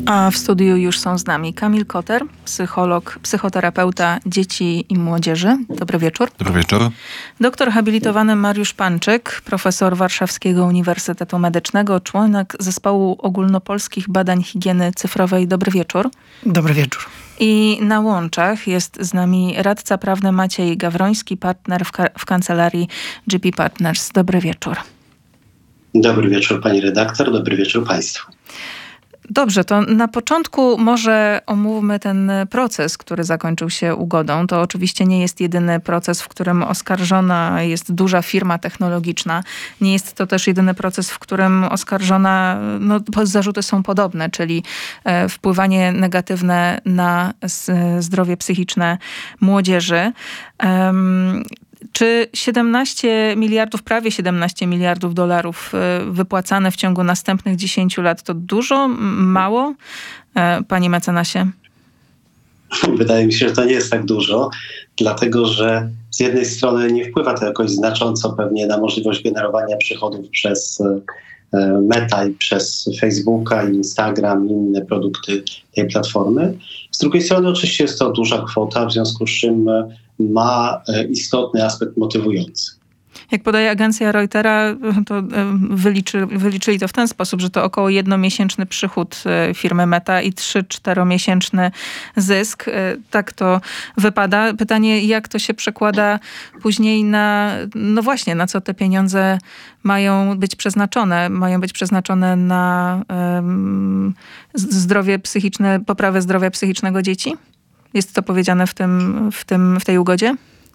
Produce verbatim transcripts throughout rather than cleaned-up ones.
A w studiu już są z nami Kamil Koter, psycholog, psychoterapeuta dzieci i młodzieży. Dobry wieczór. Dobry wieczór. Doktor habilitowany Mariusz Panczyk, profesor Warszawskiego Uniwersytetu Medycznego, członek Zespołu Ogólnopolskich Badań Higieny Cyfrowej. Dobry wieczór. Dobry wieczór. I na łączach jest z nami radca prawny Maciej Gawroński, partner w, ka- w kancelarii G P Partners. Dobry wieczór. Dobry wieczór pani redaktor, dobry wieczór państwu. Dobrze, to na początku może omówmy ten proces, który zakończył się ugodą. To oczywiście nie jest jedyny proces, w którym oskarżona jest duża firma technologiczna. Nie jest to też jedyny proces, w którym oskarżona, no, zarzuty są podobne, czyli e, wpływanie negatywne na zdrowie psychiczne młodzieży. Um, Czy siedemnaście miliardów, prawie siedemnaście miliardów dolarów wypłacane w ciągu następnych dziesięciu lat to dużo, mało, panie mecenasie? Wydaje mi się, że to nie jest tak dużo, dlatego że z jednej strony nie wpływa to jakoś znacząco pewnie na możliwość generowania przychodów przez Meta i przez Facebooka, Instagram i inne produkty tej platformy. Z drugiej strony oczywiście jest to duża kwota, w związku z czym ma istotny aspekt motywujący. Jak podaje agencja Reutera, to wyliczy, wyliczyli to w ten sposób, że to około jednomiesięczny przychód firmy Meta i trzy czteromiesięczny zysk. Tak to wypada. Pytanie, jak to się przekłada później na, no właśnie, na co te pieniądze mają być przeznaczone? Mają być przeznaczone na um, zdrowie psychiczne, poprawę zdrowia psychicznego dzieci? Jest to powiedziane w tym, w tym, w tej ugodzie?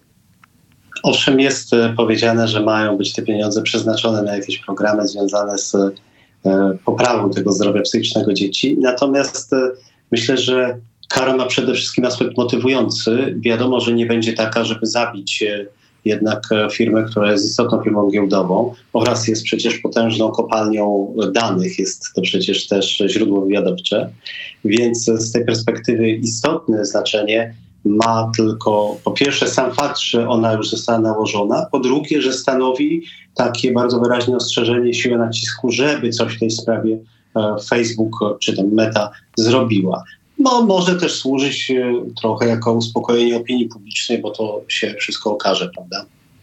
Owszem, jest powiedziane, że mają być te pieniądze przeznaczone na jakieś programy związane z e, poprawą tego zdrowia psychicznego dzieci. Natomiast e, myślę, że kara ma przede wszystkim aspekt motywujący. Wiadomo, że nie będzie taka, żeby zabić e, jednak firmę, która jest istotną firmą giełdową oraz jest przecież potężną kopalnią danych, jest to przecież też źródło wywiadowcze. Więc z tej perspektywy istotne znaczenie ma tylko po pierwsze sam fakt, że ona już została nałożona, po drugie, że stanowi takie bardzo wyraźne ostrzeżenie, siłę nacisku, żeby coś w tej sprawie Facebook czy tam Meta zrobiła. No, może też służyć trochę jako uspokojenie opinii publicznej, bo to się wszystko okaże, prawda?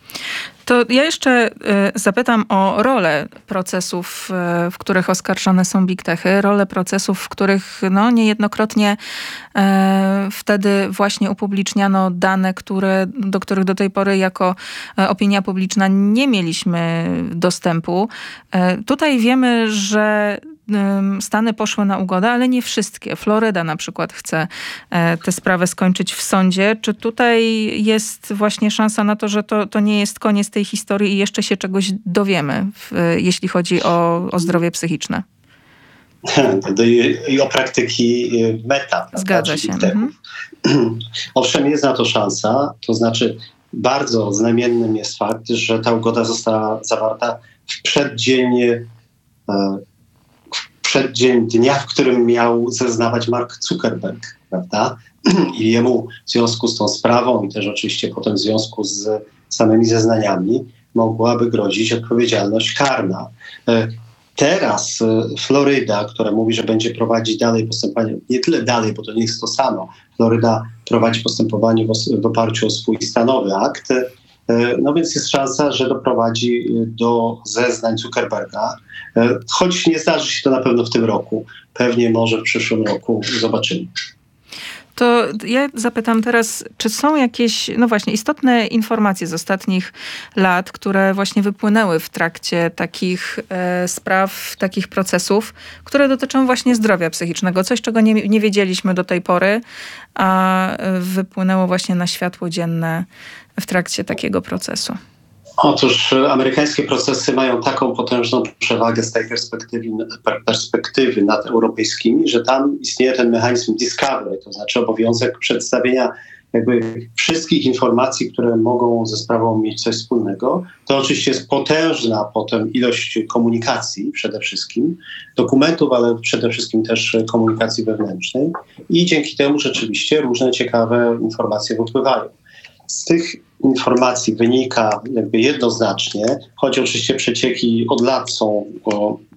To ja jeszcze zapytam o rolę procesów, w których oskarżone są big techy, rolę procesów, w których no, niejednokrotnie e, wtedy właśnie upubliczniano dane, które, do których do tej pory jako opinia publiczna nie mieliśmy dostępu. E, tutaj wiemy, że Stany poszły na ugodę, ale nie wszystkie. Floryda na przykład chce tę sprawę skończyć w sądzie. Czy tutaj jest właśnie szansa na to, że to, to nie jest koniec tej historii i jeszcze się czegoś dowiemy, w, jeśli chodzi o, o zdrowie psychiczne? I, i o praktyki Meta. Zgadza się. Mhm. Owszem, jest na to szansa. To znaczy bardzo znamiennym jest fakt, że ta ugoda została zawarta w przeddzień przeddzień dnia, w którym miał zeznawać Mark Zuckerberg, prawda? I jemu w związku z tą sprawą i też oczywiście potem w związku z samymi zeznaniami mogłaby grozić odpowiedzialność karna. Teraz Floryda, która mówi, że będzie prowadzić dalej postępowanie, nie tyle dalej, bo to nie jest to samo. Floryda prowadzi postępowanie w, w oparciu o swój stanowy akt. No więc jest szansa, że doprowadzi do zeznań Zuckerberga. Choć nie zdarzy się to na pewno w tym roku. Pewnie może w przyszłym roku zobaczymy. To ja zapytam teraz, czy są jakieś, no właśnie, istotne informacje z ostatnich lat, które właśnie wypłynęły w trakcie takich e, spraw, takich procesów, które dotyczą właśnie zdrowia psychicznego. Coś, czego nie, nie wiedzieliśmy do tej pory, a wypłynęło właśnie na światło dzienne w trakcie takiego procesu. Otóż amerykańskie procesy mają taką potężną przewagę z tej perspektywy, perspektywy nad europejskimi, że tam istnieje ten mechanizm discovery, to znaczy obowiązek przedstawienia jakby wszystkich informacji, które mogą ze sprawą mieć coś wspólnego. To oczywiście jest potężna potem ilość komunikacji przede wszystkim, dokumentów, ale przede wszystkim też komunikacji wewnętrznej i dzięki temu rzeczywiście różne ciekawe informacje wypływają. Z tych informacji wynika jakby jednoznacznie, choć oczywiście przecieki od lat są o,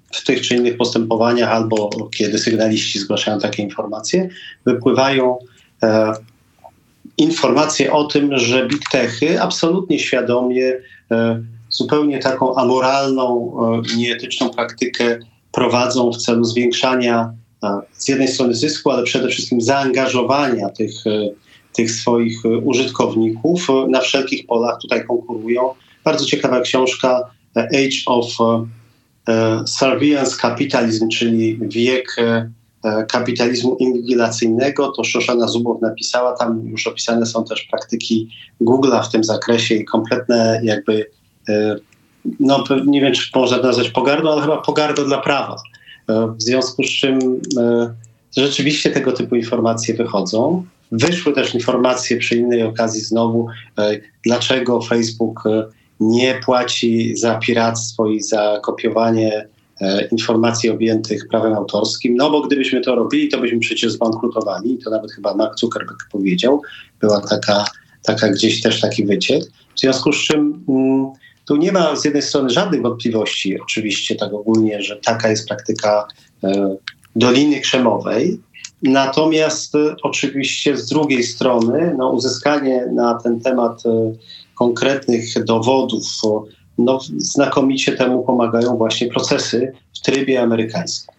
w tych czy innych postępowaniach albo kiedy sygnaliści zgłaszają takie informacje, wypływają e, informacje o tym, że big techy absolutnie świadomie e, zupełnie taką amoralną, e, nieetyczną praktykę prowadzą w celu zwiększania e, z jednej strony zysku, ale przede wszystkim zaangażowania tych, e, tych swoich użytkowników na wszelkich polach. Tutaj konkurują. Bardzo ciekawa książka Age of Surveillance Capitalism, czyli wiek kapitalizmu inwigilacyjnego. To Shoshana Zubow napisała. Tam już opisane są też praktyki Google'a w tym zakresie i kompletne jakby, no nie wiem, czy można nazwać pogardą, ale chyba pogardą dla prawa. W związku z czym rzeczywiście tego typu informacje wychodzą. Wyszły też informacje przy innej okazji znowu, dlaczego Facebook nie płaci za piractwo i za kopiowanie informacji objętych prawem autorskim. No bo gdybyśmy to robili, to byśmy przecież zbankrutowali. I to nawet chyba Mark Zuckerberg powiedział. Była taka, taka gdzieś też taki wyciek. W związku z czym mm, tu nie ma z jednej strony żadnych wątpliwości, oczywiście tak ogólnie, że taka jest praktyka e, Doliny Krzemowej. Natomiast e, oczywiście z drugiej strony no, uzyskanie na ten temat e, konkretnych dowodów, no, znakomicie temu pomagają właśnie procesy w trybie amerykańskim.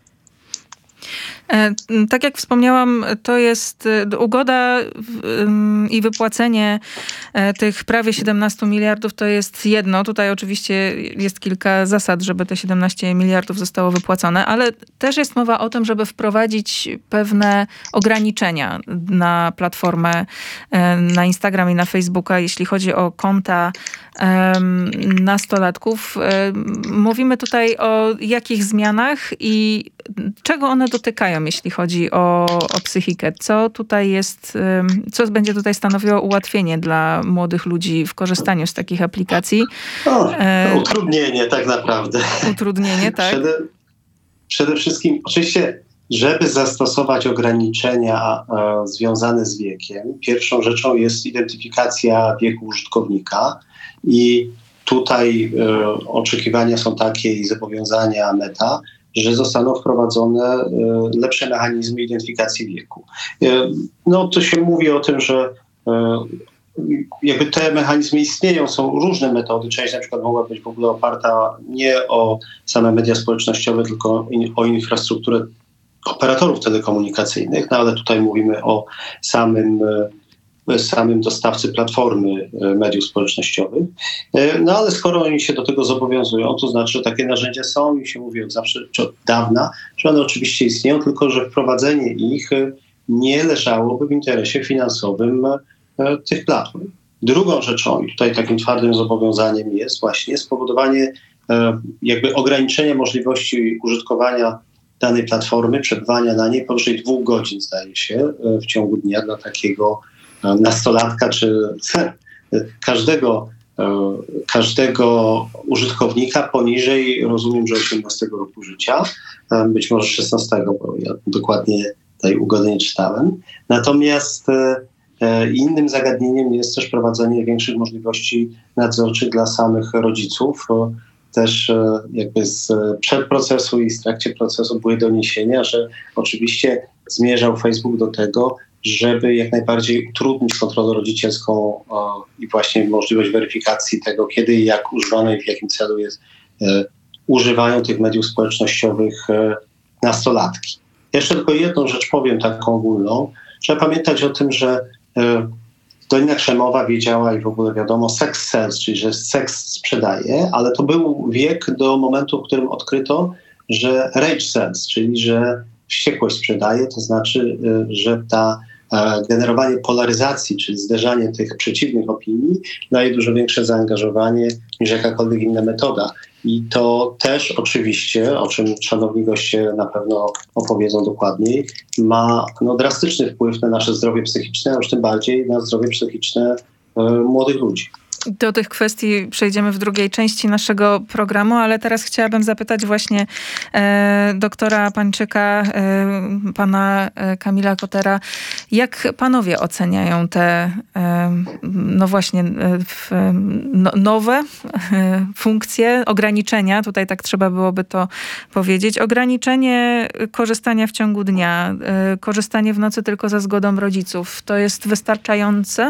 Tak jak wspomniałam, to jest ugoda i wypłacenie tych prawie siedemnastu miliardów to jest jedno. Tutaj oczywiście jest kilka zasad, żeby te siedemnaście miliardów zostało wypłacone, ale też jest mowa o tym, żeby wprowadzić pewne ograniczenia na platformę, na Instagram i na Facebooka, jeśli chodzi o konta nastolatków. Mówimy tutaj o jakich zmianach i czego one dotykają, jeśli chodzi o, o psychikę? Co tutaj jest, co będzie tutaj stanowiło ułatwienie dla młodych ludzi w korzystaniu z takich aplikacji? O, utrudnienie tak naprawdę. Utrudnienie, tak? Przede, przede wszystkim, oczywiście, żeby zastosować ograniczenia e, związane z wiekiem, pierwszą rzeczą jest identyfikacja wieku użytkownika i tutaj e, oczekiwania są takie i zobowiązania Meta, że zostaną wprowadzone lepsze mechanizmy identyfikacji wieku. No to się mówi o tym, że jakby te mechanizmy istnieją, są różne metody. Część na przykład mogła być w ogóle oparta nie o same media społecznościowe, tylko o infrastrukturę operatorów telekomunikacyjnych, no ale tutaj mówimy o samym samym dostawcy platformy mediów społecznościowych. No ale skoro oni się do tego zobowiązują, to znaczy, że takie narzędzia są i się mówi od zawsze, czy od dawna, że one oczywiście istnieją, tylko że wprowadzenie ich nie leżałoby w interesie finansowym tych platform. Drugą rzeczą, i tutaj takim twardym zobowiązaniem jest właśnie spowodowanie jakby ograniczenia możliwości użytkowania danej platformy, przebywania na niej powyżej dwóch godzin, zdaje się, w ciągu dnia dla takiego nastolatka, czy każdego, każdego użytkownika poniżej, rozumiem, że osiemnastego roku życia, być może szesnastego, bo ja dokładnie tej ugody nie czytałem. Natomiast innym zagadnieniem jest też prowadzenie większych możliwości nadzorczych dla samych rodziców. Też jakby z przedprocesu i w trakcie procesu były doniesienia, że oczywiście zmierzał Facebook do tego, żeby jak najbardziej utrudnić kontrolę rodzicielską o, i właśnie możliwość weryfikacji tego, kiedy i jak używane i w jakim celu jest, e, używają tych mediów społecznościowych e, nastolatki. Jeszcze tylko jedną rzecz powiem taką ogólną. Trzeba pamiętać o tym, że e, Dolina Krzemowa wiedziała i w ogóle wiadomo, sex sells, czyli że seks sprzedaje, ale to był wiek do momentu, w którym odkryto, że rage sells, czyli że wściekłość sprzedaje, to znaczy, że ta generowanie polaryzacji, czyli zderzanie tych przeciwnych opinii daje dużo większe zaangażowanie niż jakakolwiek inna metoda. I to też oczywiście, o czym szanowni goście na pewno opowiedzą dokładniej, ma no, drastyczny wpływ na nasze zdrowie psychiczne, a już tym bardziej na zdrowie psychiczne e, młodych ludzi. Do tych kwestii przejdziemy w drugiej części naszego programu, ale teraz chciałabym zapytać właśnie e, doktora Pańczyka, e, pana Kamila Kotera, jak panowie oceniają te e, no właśnie e, no, nowe e, funkcje, ograniczenia, tutaj tak trzeba byłoby to powiedzieć, ograniczenie korzystania w ciągu dnia, e, korzystanie w nocy tylko za zgodą rodziców, to jest wystarczające?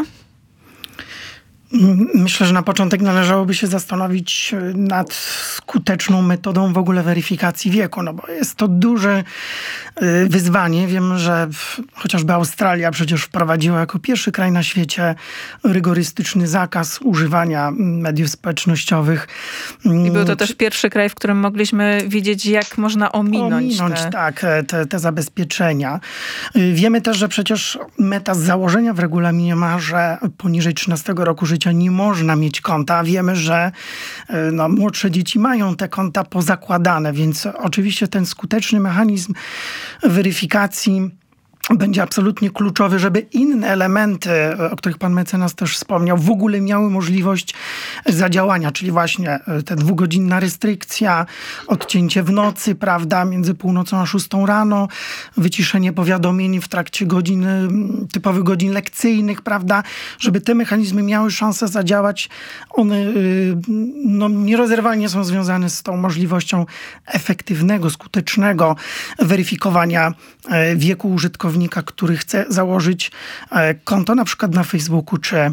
Myślę, że na początek należałoby się zastanowić nad skuteczną metodą w ogóle weryfikacji wieku, no bo jest to duże wyzwanie. Wiem, że chociażby Australia przecież wprowadziła jako pierwszy kraj na świecie rygorystyczny zakaz używania mediów społecznościowych. I był to też pierwszy kraj, w którym mogliśmy widzieć, jak można ominąć, ominąć te... tak, te, te zabezpieczenia. Wiemy też, że przecież Meta z założenia w regulaminie ma, że poniżej trzynastego roku życia nie można mieć konta. Wiemy, że no, młodsze dzieci mają te konta pozakładane, więc oczywiście ten skuteczny mechanizm weryfikacji będzie absolutnie kluczowy, żeby inne elementy, o których pan mecenas też wspomniał, w ogóle miały możliwość zadziałania, czyli właśnie ta dwugodzinna restrykcja, odcięcie w nocy, prawda, między północą a szóstą rano, wyciszenie powiadomień w trakcie godzin, typowych godzin lekcyjnych, prawda, żeby te mechanizmy miały szansę zadziałać. One no, nierozerwalnie są związane z tą możliwością efektywnego, skutecznego weryfikowania wieku użytkownika, który chce założyć konto na przykład na Facebooku czy,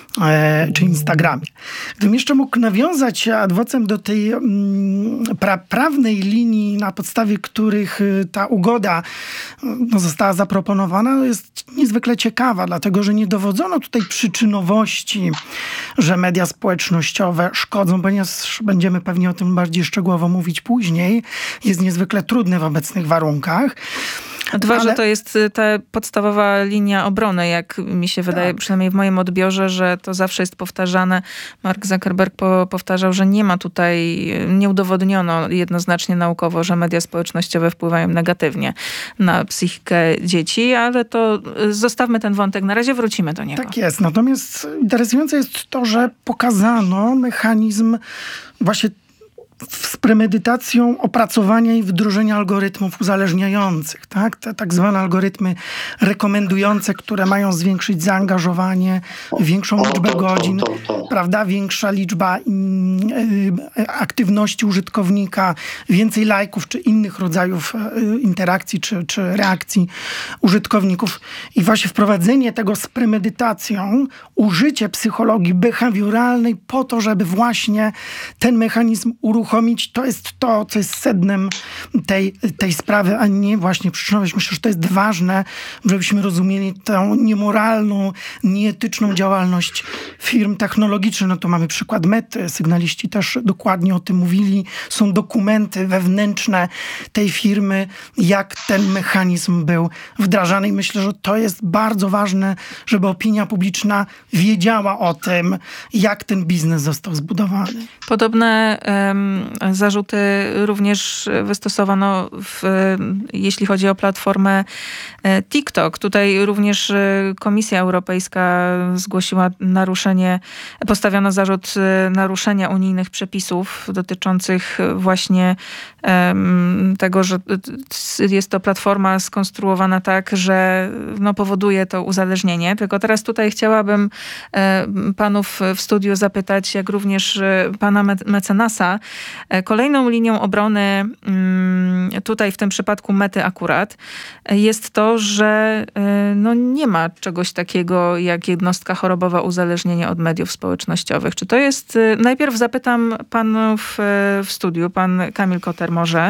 czy Instagramie. Gdybym jeszcze mógł nawiązać ad vocem do tej pra, prawnej linii, na podstawie których ta ugoda no, została zaproponowana, jest niezwykle ciekawa, dlatego że nie dowodzono tutaj przyczynowości, że media społecznościowe szkodzą, ponieważ będziemy pewnie o tym bardziej szczegółowo mówić później. Jest niezwykle trudny w obecnych warunkach. Dwa, Ale... że to jest ta podstawowa linia obrony, jak mi się wydaje, tak. Przynajmniej w moim odbiorze, że to zawsze jest powtarzane. Mark Zuckerberg po, powtarzał, że nie ma tutaj, nie udowodniono jednoznacznie naukowo, że media społecznościowe wpływają negatywnie na psychikę dzieci, ale to zostawmy ten wątek, na razie wrócimy do niego. Tak jest, natomiast interesujące jest to, że pokazano mechanizm właśnie z premedytacją opracowania i wdrożenia algorytmów uzależniających, tak? Te tak zwane algorytmy rekomendujące, które mają zwiększyć zaangażowanie, większą liczbę godzin, prawda? Większa liczba y, aktywności użytkownika, więcej lajków czy innych rodzajów y, interakcji czy, czy reakcji użytkowników. I właśnie wprowadzenie tego z premedytacją, użycie psychologii behawioralnej po to, żeby właśnie ten mechanizm uruchomić, uruchomić, to jest to, co jest sednem tej, tej sprawy, a nie właśnie przyczynowość. Myślę, że to jest ważne, żebyśmy rozumieli tę niemoralną, nieetyczną działalność firm technologicznych. No to mamy przykład Mety, sygnaliści też dokładnie o tym mówili. Są dokumenty wewnętrzne tej firmy, jak ten mechanizm był wdrażany i myślę, że to jest bardzo ważne, żeby opinia publiczna wiedziała o tym, jak ten biznes został zbudowany. Podobne um, zarzuty również wystosowano, w, jeśli chodzi o platformę TikTok. Tutaj również Komisja Europejska zgłosiła naruszenie, postawiono zarzut naruszenia unijnych przepisów dotyczących właśnie um, tego, że jest to platforma skonstruowana tak, że no, powoduje to uzależnienie. Tylko teraz tutaj chciałabym um, panów w studiu zapytać, jak również pana mecenasa. Kolejną linią obrony tutaj w tym przypadku Mety akurat jest to, że no nie ma czegoś takiego jak jednostka chorobowa uzależnienia od mediów społecznościowych. Czy to jest... Najpierw zapytam panów w studiu, pan Kamil Koter może,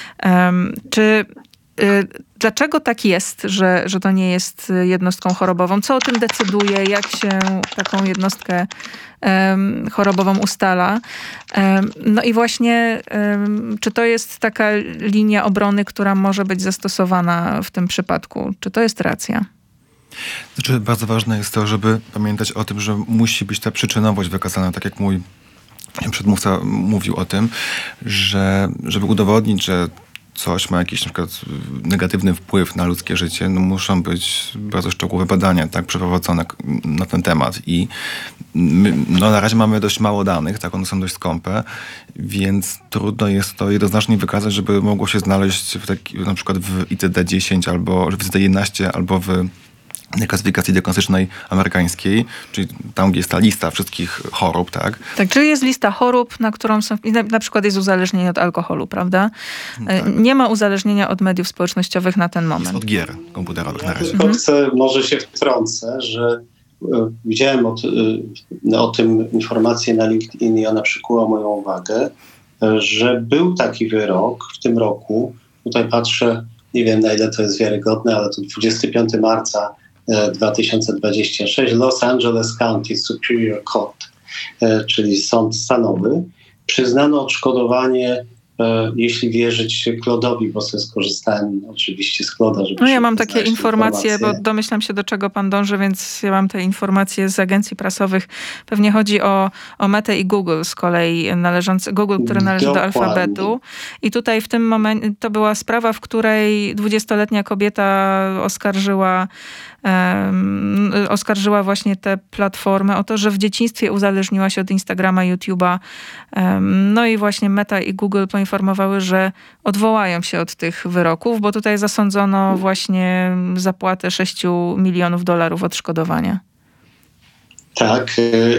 czy... Dlaczego tak jest, że, że to nie jest jednostką chorobową? Co o tym decyduje? Jak się taką jednostkę um, chorobową ustala? Um, no i właśnie, um, czy to jest taka linia obrony, która może być zastosowana w tym przypadku? Czy to jest racja? Znaczy, bardzo ważne jest to, żeby pamiętać o tym, że musi być ta przyczynowość wykazana, tak jak mój przedmówca mówił o tym, że żeby udowodnić, że coś ma jakiś na przykład negatywny wpływ na ludzkie życie, no muszą być bardzo szczegółowe badania, tak, przeprowadzone na ten temat. I my, no na razie mamy dość mało danych, tak, one są dość skąpe, więc trudno jest to jednoznacznie wykazać, żeby mogło się znaleźć w taki, na przykład w I C D dziesięć albo w I C D jedenaście albo w klasyfikacji diagnostycznej amerykańskiej, czyli tam, gdzie jest ta lista wszystkich chorób, tak? Tak, czyli jest lista chorób, na którą są, na, na przykład jest uzależnienie od alkoholu, prawda? Tak. Nie ma uzależnienia od mediów społecznościowych na ten moment. Jest od gier komputerowych na razie. Tylko chcę, może się wtrącę, że y, widziałem o, y, o tym informację na LinkedIn i ona przykuła moją uwagę, y, że był taki wyrok w tym roku, tutaj patrzę, nie wiem na ile to jest wiarygodne, ale to dwudziestego piątego marca dwa tysiące dwudziestego szóstego, Los Angeles County Superior Court, czyli sąd stanowy, przyznano odszkodowanie, jeśli wierzyć Klodowi, bo sobie skorzystałem oczywiście z Kloda, żeby No ja mam takie informacje, informacje, bo domyślam się, do czego pan dąży, więc ja mam te informacje z agencji prasowych. Pewnie chodzi o, o Metę i Google z kolei należący, Google, który należy Dokładnie. do Alfabetu. I tutaj w tym momencie, to była sprawa, w której dwudziestoletnia kobieta oskarżyła Um, oskarżyła właśnie te platformy o to, że w dzieciństwie uzależniła się od Instagrama, YouTube'a. Um, no i właśnie Meta i Google poinformowały, że odwołają się od tych wyroków, bo tutaj zasądzono właśnie zapłatę sześciu milionów dolarów odszkodowania. Tak,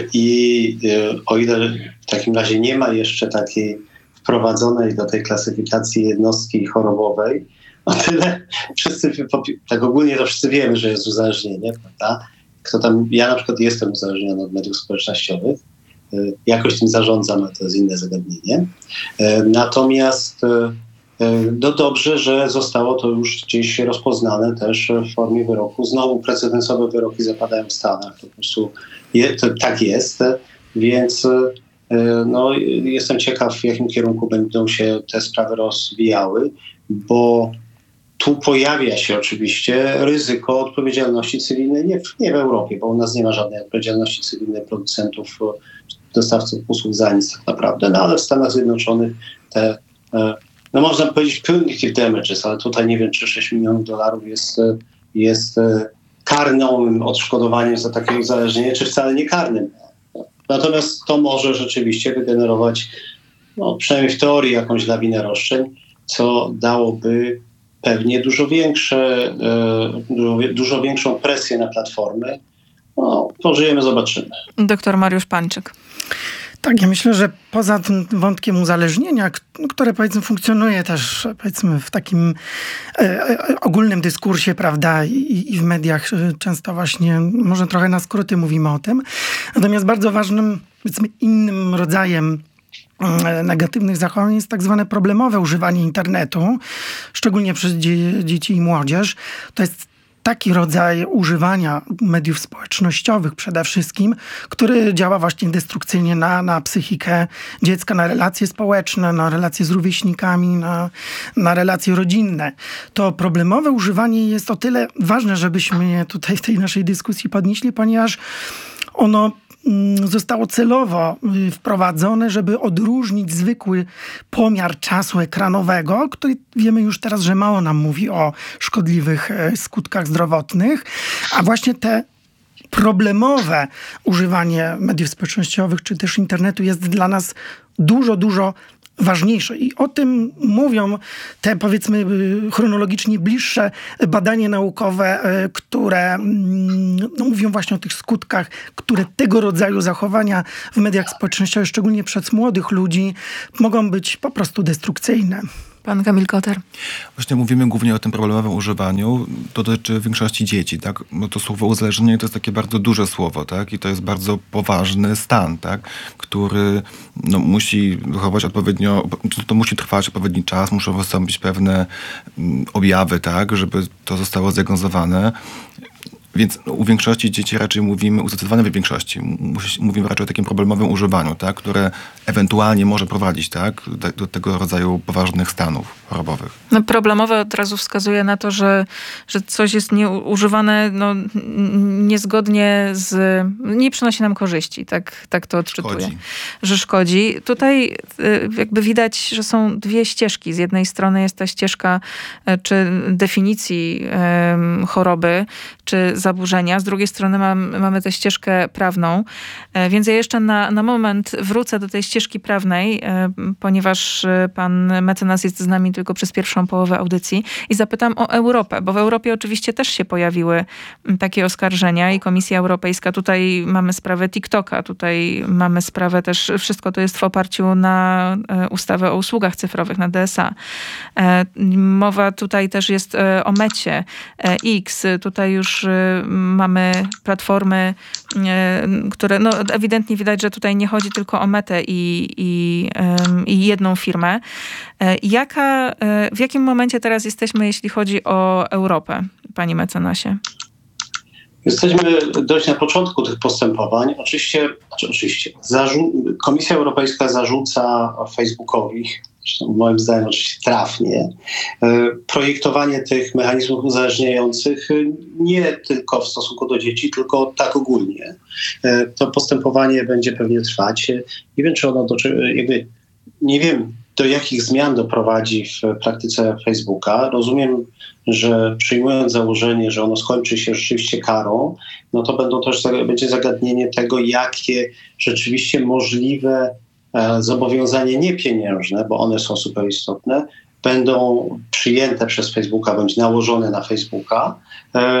i o ile w takim razie nie ma jeszcze takiej wprowadzonej do tej klasyfikacji jednostki chorobowej, o tyle wszyscy, tak ogólnie to wszyscy wiemy, że jest uzależnienie, prawda? Kto tam, ja na przykład jestem uzależniony od mediów społecznościowych, jakoś tym zarządzam, ale to jest inne zagadnienie. Natomiast no dobrze, że zostało to już gdzieś rozpoznane też w formie wyroku. Znowu precedensowe wyroki zapadają w Stanach, to po prostu je, to, tak jest, więc no, jestem ciekaw, w jakim kierunku będą się te sprawy rozwijały, bo tu pojawia się oczywiście ryzyko odpowiedzialności cywilnej, nie w, nie w Europie, bo u nas nie ma żadnej odpowiedzialności cywilnej producentów, dostawców usług za nic tak naprawdę, no ale w Stanach Zjednoczonych te, no można powiedzieć punitive damages, ale tutaj nie wiem, czy sześć milionów dolarów jest, jest karnym odszkodowaniem za takie uzależnienie, czy wcale nie karnym. Natomiast to może rzeczywiście wygenerować, no przynajmniej w teorii, jakąś lawinę roszczeń, co dałoby pewnie dużo większe, dużo, dużo większą presję na platformy. No, pożyjemy, zobaczymy. Doktor Mariusz Pańczyk. Tak, ja myślę, że poza tym wątkiem uzależnienia, które powiedzmy funkcjonuje też powiedzmy w takim e, ogólnym dyskursie, prawda, i, i w mediach często właśnie, może trochę na skróty mówimy o tym. Natomiast bardzo ważnym, powiedzmy innym rodzajem negatywnych zachowań jest tak zwane problemowe używanie internetu, szczególnie przez dzie- dzieci i młodzież. To jest taki rodzaj używania mediów społecznościowych przede wszystkim, który działa właśnie destrukcyjnie na, na psychikę dziecka, na relacje społeczne, na relacje z rówieśnikami, na, na relacje rodzinne. To problemowe używanie jest o tyle ważne, żebyśmy je tutaj w tej naszej dyskusji podnieśli, ponieważ ono zostało celowo wprowadzone, żeby odróżnić zwykły pomiar czasu ekranowego, który wiemy już teraz, że mało nam mówi o szkodliwych skutkach zdrowotnych, a właśnie te problemowe używanie mediów społecznościowych czy też internetu jest dla nas dużo, dużo ważniejsze. I o tym mówią te, powiedzmy, chronologicznie bliższe badania naukowe, które no, mówią właśnie o tych skutkach, które tego rodzaju zachowania w mediach społecznościowych, szczególnie przez młodych ludzi, mogą być po prostu destrukcyjne. Pan Kamil Koter. Właśnie mówimy głównie o tym problemowym używaniu. To dotyczy większości dzieci, tak? No to słowo uzależnienie to jest takie bardzo duże słowo, tak? I to jest bardzo poważny stan, tak? Który no, musi wychować odpowiednio, to musi trwać odpowiedni czas, muszą wystąpić pewne objawy, tak? Żeby to zostało zdiagnozowane. Więc u większości dzieci raczej mówimy, u zdecydowanej większości, mówimy raczej o takim problemowym używaniu, tak, które ewentualnie może prowadzić, tak, do, do tego rodzaju poważnych stanów chorobowych. No, problemowe od razu wskazuje na to, że, że coś jest nie, używane no, niezgodnie z... nie przynosi nam korzyści, tak, tak to odczytuję. Szkodzi. Że szkodzi. Tutaj jakby widać, że są dwie ścieżki. Z jednej strony jest ta ścieżka czy definicji um, choroby, czy zaburzenia. Z drugiej strony mam, mamy tę ścieżkę prawną. Więc ja jeszcze na, na moment wrócę do tej ścieżki prawnej, ponieważ pan mecenas jest z nami tylko przez pierwszą połowę audycji i zapytam o Europę, bo w Europie oczywiście też się pojawiły takie oskarżenia i Komisja Europejska, tutaj mamy sprawę TikToka, tutaj mamy sprawę też, wszystko to jest w oparciu na ustawę o usługach cyfrowych, na D S A. Mowa tutaj też jest o Mecie, X, tutaj już mamy platformy, które no ewidentnie widać, że tutaj nie chodzi tylko o Metę i, i, i jedną firmę. Jaka, w jakim momencie teraz jesteśmy, jeśli chodzi o Europę, panie mecenasie? Jesteśmy dość na początku tych postępowań. Oczywiście, znaczy oczywiście zarzu- Komisja Europejska zarzuca Facebookowi, zresztą moim zdaniem oczywiście trafnie, projektowanie tych mechanizmów uzależniających nie tylko w stosunku do dzieci, tylko tak ogólnie. To postępowanie będzie pewnie trwać. Nie wiem, czy ono do, jakby, nie wiem, do jakich zmian doprowadzi w praktyce Facebooka. Rozumiem, że przyjmując założenie, że ono skończy się rzeczywiście karą, no to będą też, będzie zagadnienie tego, jakie rzeczywiście możliwe e, zobowiązania niepieniężne, bo one są super istotne, będą przyjęte przez Facebooka bądź nałożone na Facebooka. E,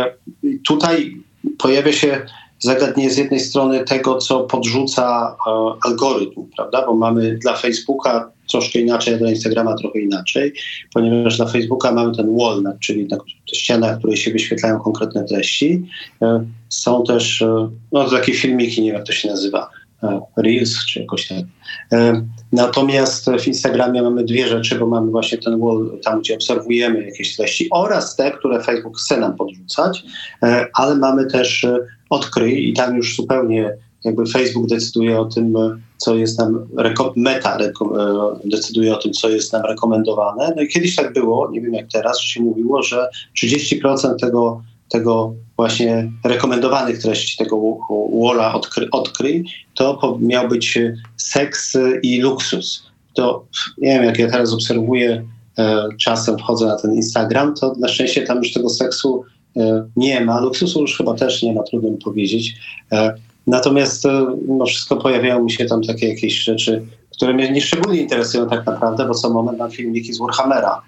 tutaj pojawia się zagadnienie z jednej strony tego, co podrzuca e, algorytm, prawda? Bo mamy dla Facebooka troszkę inaczej, a dla Instagrama trochę inaczej, ponieważ dla Facebooka mamy ten wall, czyli na ścianach, w której się wyświetlają konkretne treści. E, są też e, no, takie filmiki, nie wiem jak to się nazywa, e, Reels czy jakoś tak. E, natomiast w Instagramie mamy dwie rzeczy, bo mamy właśnie ten wall, tam gdzie obserwujemy jakieś treści oraz te, które Facebook chce nam podrzucać, e, ale mamy też e, odkryj i tam już zupełnie jakby Facebook decyduje o tym, co jest nam, reko- meta reko- decyduje o tym, co jest nam rekomendowane. No i kiedyś tak było, nie wiem jak teraz, że się mówiło, że trzydzieści procent tego, tego właśnie rekomendowanych treści, tego walla odkry- odkryj, to po- miał być seks i luksus. To nie wiem, jak ja teraz obserwuję, e, czasem wchodzę na ten Instagram, to na szczęście tam już tego seksu e, nie ma, luksusu już chyba też nie ma, trudno mi powiedzieć. E, Natomiast no, wszystko pojawiają mi się tam takie jakieś rzeczy, które mnie nie szczególnie interesują tak naprawdę, bo co moment mam filmiki z Warhammera.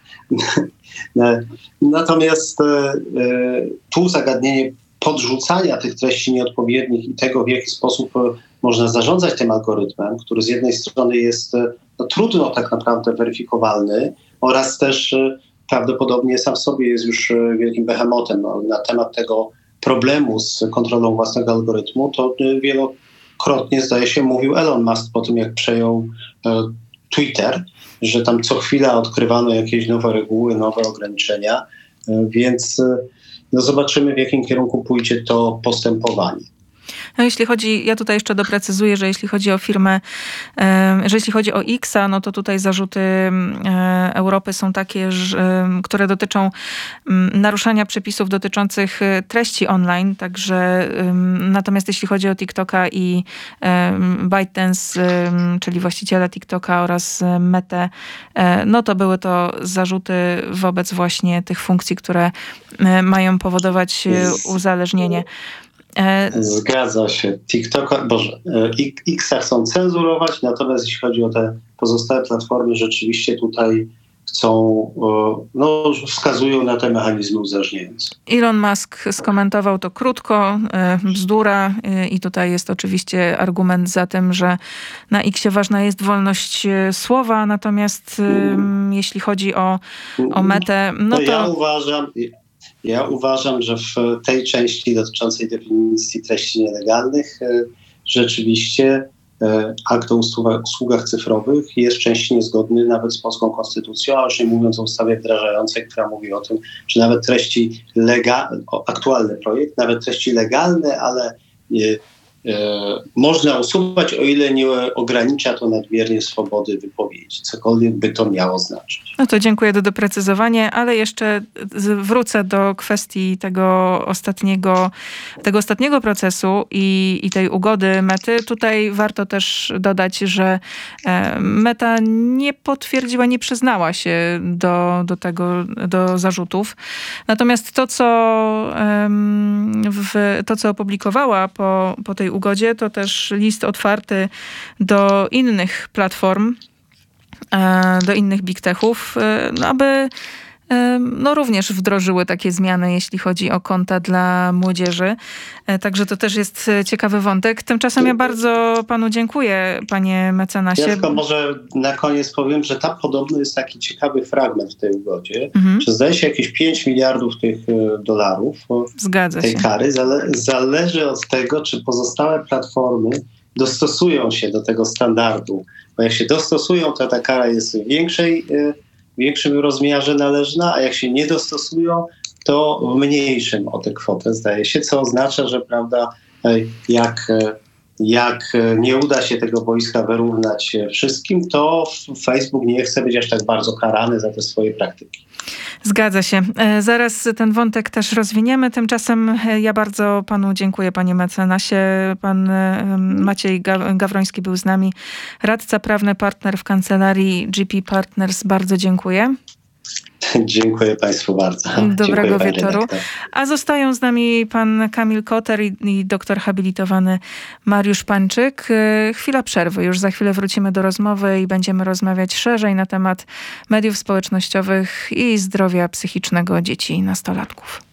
Natomiast e, tu zagadnienie podrzucania tych treści nieodpowiednich i tego, w jaki sposób można zarządzać tym algorytmem, który z jednej strony jest no, trudno tak naprawdę weryfikowalny oraz też prawdopodobnie sam w sobie jest już wielkim behemotem no, na temat tego problemu z kontrolą własnego algorytmu, to wielokrotnie, zdaje się, mówił Elon Musk po tym, jak przejął e, Twitter, że tam co chwila odkrywano jakieś nowe reguły, nowe ograniczenia, e, więc e, no zobaczymy, w jakim kierunku pójdzie to postępowanie. No jeśli chodzi, ja tutaj jeszcze doprecyzuję, że jeśli chodzi o firmę, że jeśli chodzi o Xa, no to tutaj zarzuty Europy są takie, że, które dotyczą naruszania przepisów dotyczących treści online, także natomiast jeśli chodzi o TikToka i ByteDance, czyli właściciela TikToka oraz Metę, no to były to zarzuty wobec właśnie tych funkcji, które mają powodować uzależnienie. Zgadza się. TikToka, Boże, Xa chcą cenzurować, natomiast jeśli chodzi o te pozostałe platformy, rzeczywiście tutaj chcą, no wskazują na te mechanizmy uzależniające. Elon Musk skomentował to krótko, bzdura i tutaj jest oczywiście argument za tym, że na Xie ważna jest wolność słowa, natomiast mm. jeśli chodzi o, o Metę, no to... Ja uważam... Ja uważam, że w tej części dotyczącej definicji treści nielegalnych rzeczywiście akt o usługach cyfrowych jest częściej niezgodny nawet z polską konstytucją, a już nie mówiąc o ustawie wdrażającej, która mówi o tym, że nawet treści legalne, aktualny projekt, nawet treści legalne, ale nie, e, można usuwać, o ile nie ogranicza to nadmiernie swobody wypowiedzi, cokolwiek by to miało znaczyć. No to dziękuję za doprecyzowanie, ale jeszcze wrócę do kwestii tego ostatniego, tego ostatniego procesu i, i tej ugody Mety. Tutaj warto też dodać, że Meta nie potwierdziła, nie przyznała się do, do tego, do zarzutów. Natomiast to, co, w, to, co opublikowała po, po tej ugodzie, to też list otwarty do innych platform, do innych big techów, no aby no również wdrożyły takie zmiany, jeśli chodzi o konta dla młodzieży. Także to też jest ciekawy wątek. Tymczasem ja bardzo panu dziękuję, panie mecenasie. Ja tylko może na koniec powiem, że tam podobno jest taki ciekawy fragment w tej ugodzie, mhm. że zdaje się jakieś pięć miliardów tych dolarów Zgadza tej się. kary zale- zależy od tego, czy pozostałe platformy dostosują się do tego standardu. Bo jak się dostosują, to ta kara jest w większej, w większym rozmiarze należna, a jak się nie dostosują, to w mniejszym o tę kwotę, zdaje się, co oznacza, że prawda, jak, jak nie uda się tego boiska wyrównać wszystkim, to Facebook nie chce być aż tak bardzo karany za te swoje praktyki. Zgadza się. Zaraz ten wątek też rozwiniemy. Tymczasem ja bardzo panu dziękuję, panie mecenasie. Pan Maciej Gawroński był z nami. Radca prawny, partner w kancelarii G P Partners. Bardzo dziękuję. Dziękuję państwu bardzo. Dobrego Dziękuję, wieczoru. A zostają z nami pan Kamil Koter i, i doktor habilitowany Mariusz Pańczyk. Chwila przerwy. Już za chwilę wrócimy do rozmowy i będziemy rozmawiać szerzej na temat mediów społecznościowych i zdrowia psychicznego dzieci i nastolatków.